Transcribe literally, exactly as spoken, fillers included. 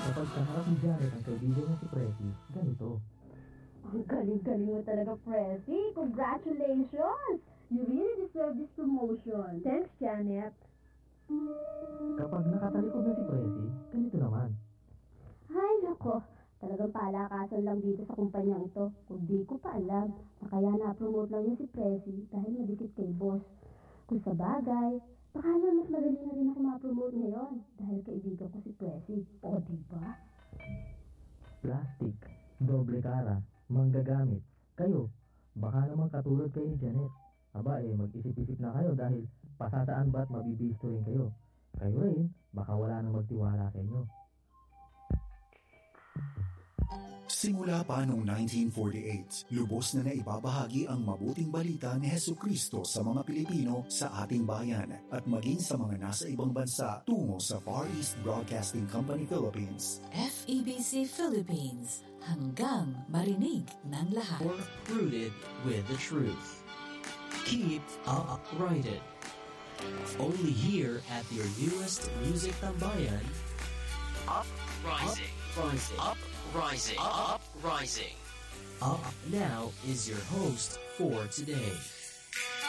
Kapag kaharap ni Janet ang kaibigan niya si Presi, ganito. Ang galing-galing mo talaga, Presi. Congratulations! You really deserve this promotion. Thanks, Janet. Kapag nakatalikod na si Presi, ganito naman. Ay, nako. Talagang palakasan lang dito sa kumpanyang ito. Kung di ko pa alam na kaya na-promote lang yun si Presi dahil madikit kay boss. Kung sa bagay, baka naman mas madali na rin ako ma-promote ngayon dahil kaibigan ko si Presi. O, diba? Plastic, doble kara, manggagamit. Kayo, baka naman katulad kayo ni Janet. Aba eh, mag-isip-isip na kayo dahil pasasaan ba't mabibisto rin kayo. Kayo rin, baka wala nang magtiwala sa inyo. Simula pa noong nineteen forty-eight, lubos na naibabahagi ang mabuting balita ni Hesukristo sa mga Pilipino sa ating bayan at maging sa mga nasa ibang bansa tungo sa Far East Broadcasting Company Philippines. F E B C Philippines, hanggang marinig ng lahat. Or rooted with the truth. Keep uprighted. Only here at your newest music tambayan, Uprising. Uprising. Uprising. Uprising. Up now is your host for today.